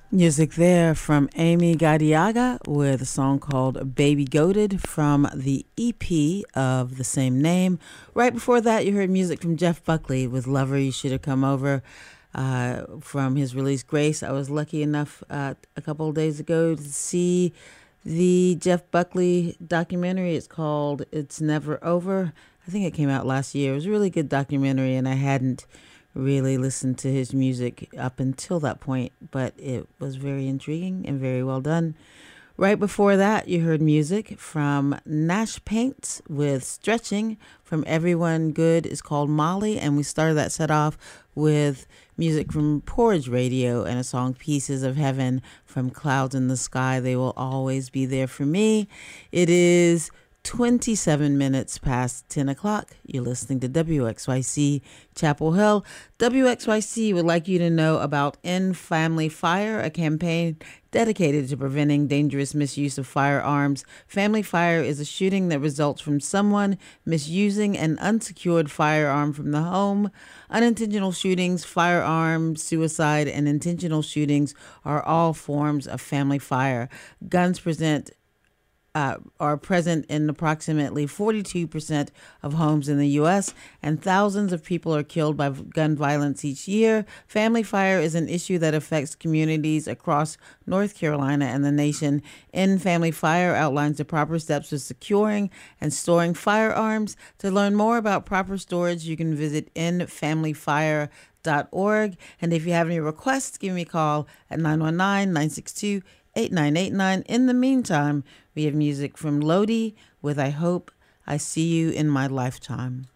Music there from Amy Gadiaga with a song called Baby Goated from the EP of the same name. Right before that, you heard music from Jeff Buckley with Lover, You Should Have Come Over from his release Grace. I was lucky enough a couple of days ago to see the Jeff Buckley documentary. It's called It's Never Over. I think it came out last year. It was a really good documentary, and I hadn't really listened to his music up until that point, but it was very intriguing and very well done. Right before that, you heard music from Nash Paints with Stretching from Everyone Good is Called Molly, and we started that set off with music from Porridge Radio and a song Pieces of Heaven from Clouds in the Sky. They will always be there for me. It is 27 minutes past 10 o'clock. You're listening to WXYC Chapel Hill. WXYC would like you to know about End Family Fire, a campaign dedicated to preventing dangerous misuse of firearms. Family Fire is a shooting that results from someone misusing an unsecured firearm from the home. Unintentional shootings, firearms, suicide, and intentional shootings are all forms of family fire. Guns are present in approximately 42% of homes in the U.S., and thousands of people are killed by gun violence each year. Family fire is an issue that affects communities across North Carolina and the nation. End Family Fire outlines the proper steps for securing and storing firearms. To learn more about proper storage, you can visit endfamilyfire.org. And if you have any requests, give me a call at 919-962-8989. In the meantime, we have music from Lodi with I Hope I See You in My Lifetime.